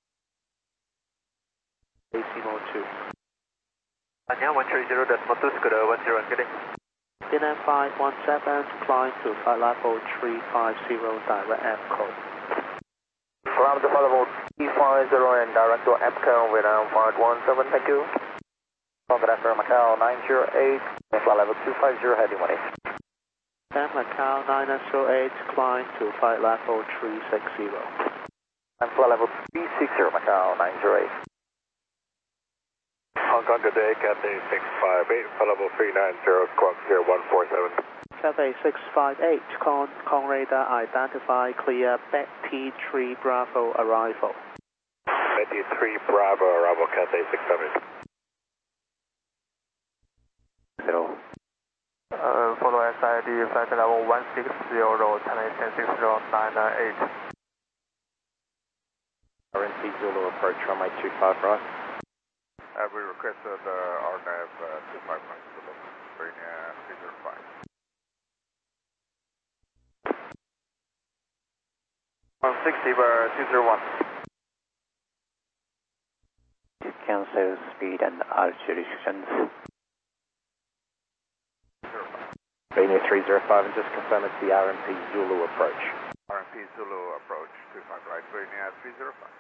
Decimal two. Anya one three zero decimal two, Scooter one zero, getting. N M five one seven, climb to flight level three five zero, direct app code. From the flight level three five zero and direct to APCO, Vietnam five one seven, thank you. Contact after Macau nine zero eight, flight level two five zero, heading one eight. Then Macau nine zero eight, climb to flight level three six zero. And flight level three six zero, Macau nine zero eight. Hong Kong today, Cathay six five eight, flight level three nine zero, squawk zero one four seven. Cathay six five eight, Con, Con radar identified, clear back T three Bravo arrival. T three Bravo arrival, Cathay six five eight. Zero. Uh, follow S I D, flight level one six zero, China ten six zero nine eight. R N C Zulu approach runway two five right. Uh, we requested uh, R N A V uh, two five nine, Bohemia three zero five. one sixty bar two zero one. Cancel speed and altitude restrictions. Bohemia three zero five, and just confirm it's the R M P Zulu approach. R M P Zulu approach two five right, Bohemia three zero five.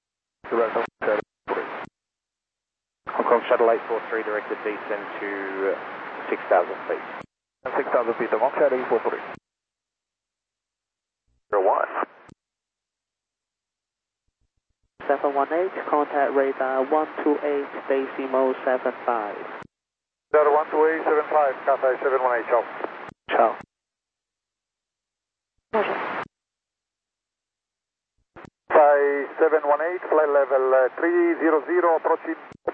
Hong Kong Shuttle eight four three directed descend to six thousand feet. six thousand feet, Hong Kong Shuttle eight four three. zero one. seven one eight, contact radar one two eight decimal seven five. Zero one two eight seven five, Cathay seven one eight, ciao. Ciao. Cathay seven one eight, flight level uh, three zero zero, approaching.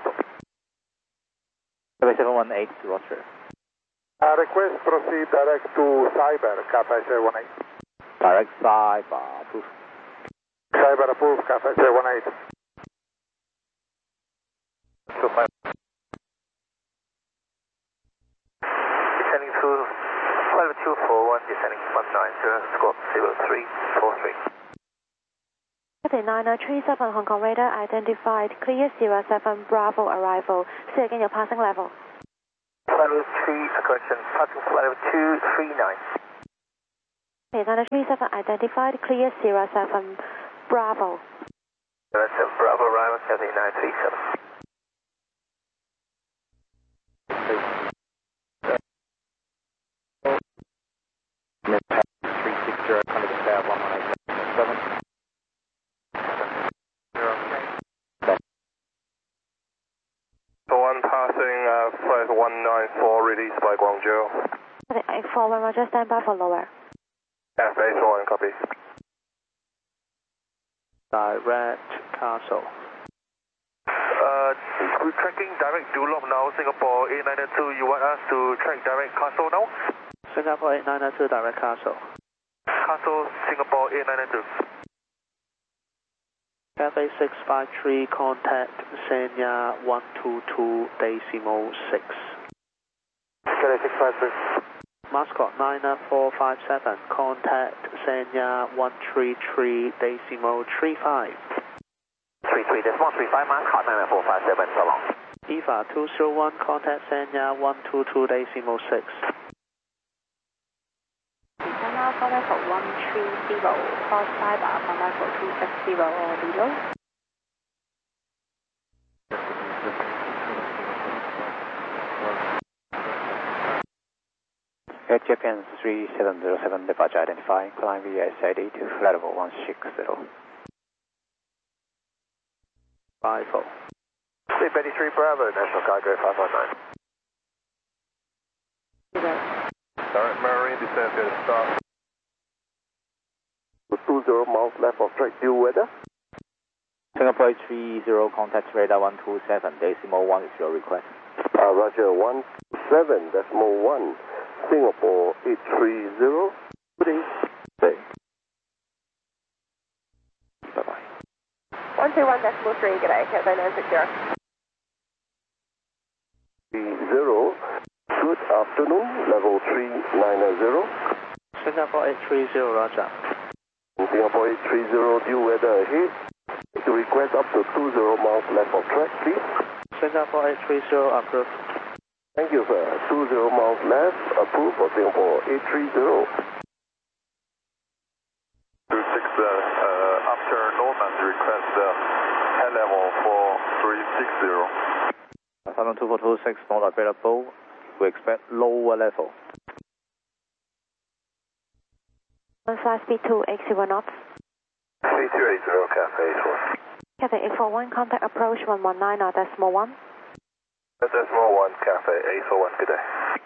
Cathay seven one eight, Roger. Uh, request proceed direct to Cyber, Cathay seven one eight. Direct Cyber, approved. Cyber approved, Cathay seven one eight. two five. Descending to flight two four one, descending one nine zero, squawk zero three four three. Cathay nine three seven, Hong Kong radar identified, clear zero seven Bravo arrival. Say again your passing level. Flight level three, correction, passing flight level two three nine. Okay, nine three seven identified, clear zero seven Bravo. That's a Bravo arrival, Cathay nine three seven. three six zero, Canada Tower one one eight seven. So one passing uh, flight one nine four, released by Guangzhou. eight four one, Roger, stand by for lower. F eight four one, copy. Direct Castle. Uh, we're tracking direct Dulop now, Singapore eight nine two. You want us to track direct Castle now? Singapore eight nine two, direct Castle. Castle, Singapore eight nine two. Cathay six five three, contact Sanya one two two decimal six. Cathay six five three. Mascot nine four five seven, contact Sanya one three three decimal three five. three three decimal three five, Mascot nine four five seven, so long. EVA two zero one, contact Sanya one two two decimal six. Now for level one three zero, cross cyber for level two six zero or below. Air Japan three seven zero seven, departure identifying, climb V S eighty to flight level one six zero. five four. Sleep eighty-three Bravo, National Cargo five one nine. Direct Marine descent to start. two zero miles left of track, due weather. Singapore eight three zero, contact radar one two seven, decimal one is your request. Uh, Roger, one seven, decimal one. Singapore eight three zero. Good day. Day. Bye-bye. one two one decimal three, good day, Cathay nine six zero. three zero. Good afternoon, level three nine zero. Singapore eight three zero, Roger. Singapore eight three zero, due weather ahead. To request up to two zero miles left of track, please. Singapore eight three zero, approved. Thank you, sir. two zero miles left, approved for Singapore eight three zero. two six, uh, uh, after Norman, request uh, head level for three six zero. Southern two four two six, not available. We expect lower level. One five speed two, eight zero knots. three two eight zero, Cathay eight four. Cathay eight four one, contact approach one one nine or decimal one. Decimal one, Cathay eight four one, good day.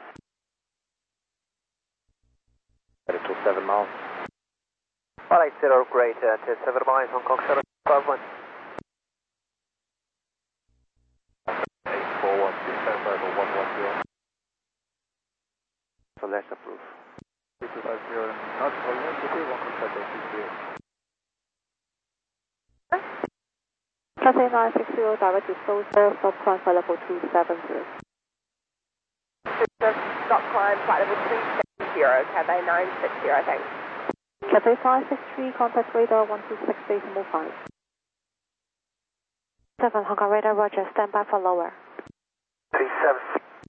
Two seven miles. one eight zero, great, uh, ten seven miles, Hong Kong seven five one. eight four one, descent level one one zero. So let's approve. two two five zero, not for University, one contact eight six zero. Cathay nine six zero, direct to Seoul, stop climb for level two seven zero. Stop climb, flight level three seven zero, Cathay nine six zero, thanks. Cathay five six three, contact radar one two six decimal five. seven Hong Kong radar, Roger, stand by for lower. three seven.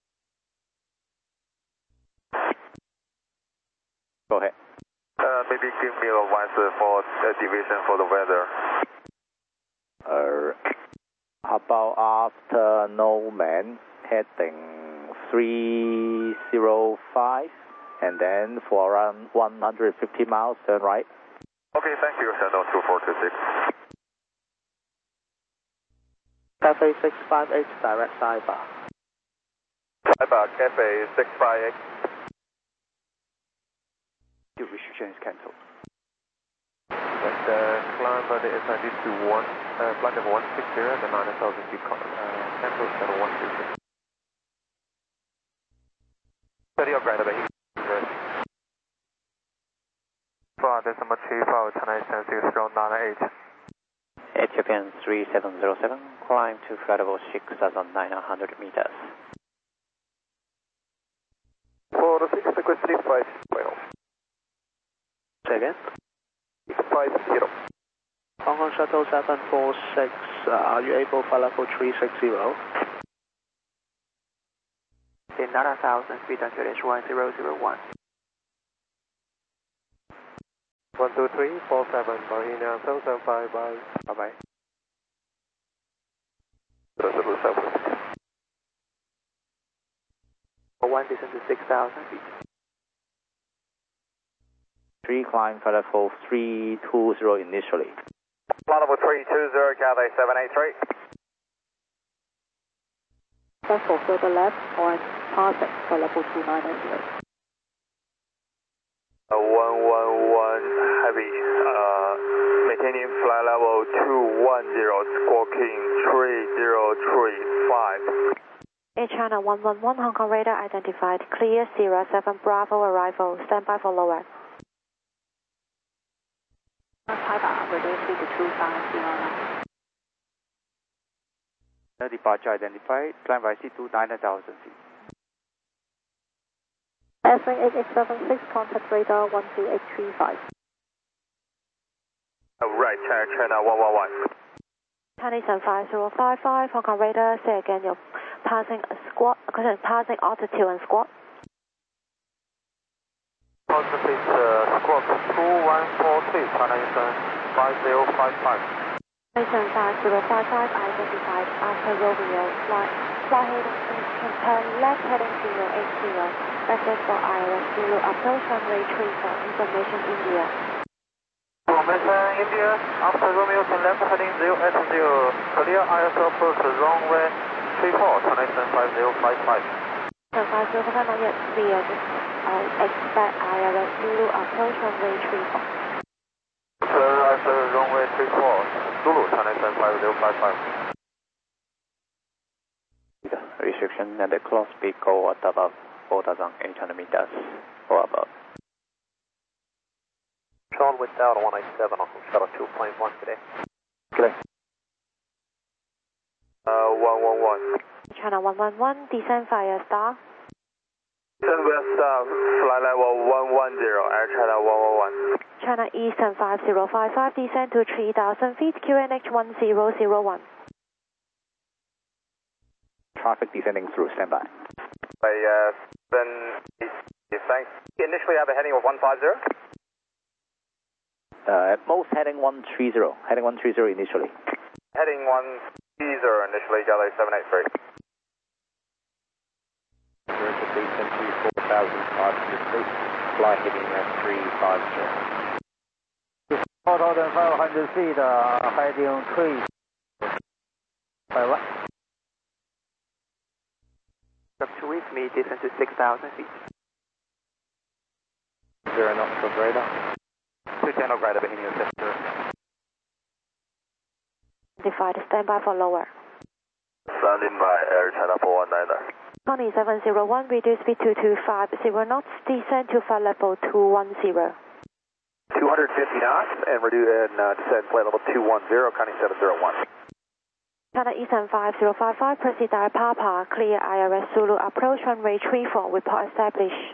Go ahead. Uh, maybe give me advice for uh, division for the weather. Uh, how about after Norman, heading three zero five, and then for around one hundred fifty miles, turn right. Okay, thank you, Channel two four two six. Cathay six five eight, direct Cyber. Cyber, Cathay six five eight. The restriction is cancelled. And uh, climb by the S I D to one, uh, flight level one six zero, the nine thousand feet, uh, cancel level one six zero. thirty of ground, about four decimal two four, Chennai Sense zero nine eight. Air Japan three seven zero seven, climb to flight level six thousand nine hundred meters. For the six, request three five zero. Say again? six five zero. Hong Kong Shuttle seven four six, uh, are you able for level three six zero? In nine thousand feet until one zero zero one. one two three four seven, Bohemia seven seven five, bye. Bye-bye. one descend to six thousand feet. three climb for level three two zero initially. Flight level three two zero, Cathay seven eight three. Vessel further left on Parsec for level two nine zero. Uh, one one one heavy, uh, maintaining flight level two one zero, squawking three zero three five. Air China one one one, Hong Kong radar identified. Clear Sierra seven Bravo arrival. Stand by for lower. No departure identified. Climb by C two nine thousand feet. Airstream eight eight seven six, contact radar one two eight three five. Uh, right, China, China one one one. Chinese seven five zero five five, Hong Kong radar. Say again, you're passing a squat, passing altitude and squat. Positive, please, uh, squawk two one four three, China Eastern five zero five five. seven five zero five five identified after Romeo. Flight, flight heading, turn left heading zero eight zero. Request for I R S Zulu approach runway three four, information India. Formation India, after Romeo turn left heading zero eight zero. Clear I R S approach runway three four, China Eastern five zero five five. seven five zero five not yet clear, just uh, expect I R S Zulu approach runway three four. Clear I R S runway three four, Zulu, China Eastern five zero five five. Restriction and the clock speed go at above four thousand eight hundred meters or above. Sean with Delta one eight seven on shuttle two point one today. Clear. Uh, one one one. China one one one, descend via star. Descend via star, flight level one one zero, Air China one one one. China Eastern five zero five five, descend to three thousand feet, Q N H one zero zero one. Traffic descending through, standby. By, uh, then, thanks. Initially have a heading of one five zero. Uh, at most heading one three zero, heading one three zero initially. Heading one three zero initially, Galley seven eight three. American descent to four thousand five hundred feet, fly heading at three five zero. four thousand five hundred feet, uh, heading three. By right. Up to with me, descend to six thousand feet. Zero knots for radar. Two channel radar behind you, sector. Identified, stand by for lower. Standing by, Air China four one niner. Tony seven zero one, reduce speed to two five zero knots, descend to flight level two one zero. two hundred fifty knots and reduce and uh, descend flight level two one zero, counting seven zero one. China Eastern five zero five five, proceed direct Papa, clear I R S Zulu approach runway three four, report established.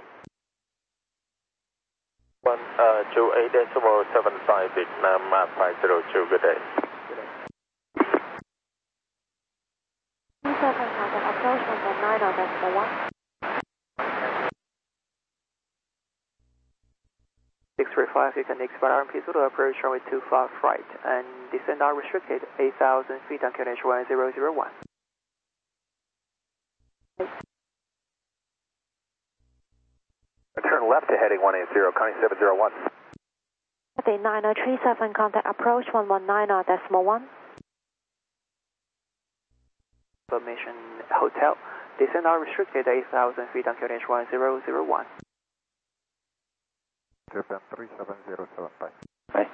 One, uh, two eight decimal seven five, Vietnam map five zero two, good day. seven contact approach number nine on decimal one. six three five, you can expect R M P Zulu approach runway two five right and descend are restricted eight thousand feet on Q N H one zero zero one. Turn left to heading one eight zero, counting seven zero one. Cathay nine zero three seven, contact approach one one nine on decimal one. Information Hotel, descend are restricted eight thousand feet on Q N H one zero zero one. Japan three seven zero seven five. Right.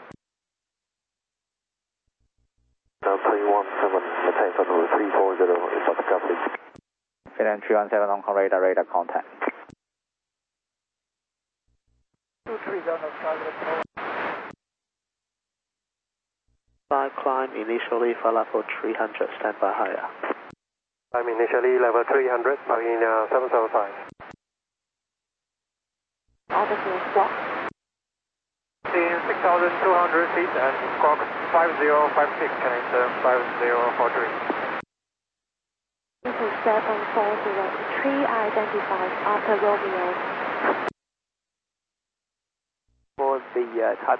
Uh, three one seven, maintain flight level three four zero, is up company. Finland three one seven, Hong Kong radar, radar contact. two three zero, Flight climb initially for level three hundred, stand by higher. I'm initially level three hundred, marking uh, seven seven five. Altitude squawk. In six thousand two hundred feet and squawk five zero five six, Canadian five zero four three. This is seven four zero, three identified after Romeo. For the uh, type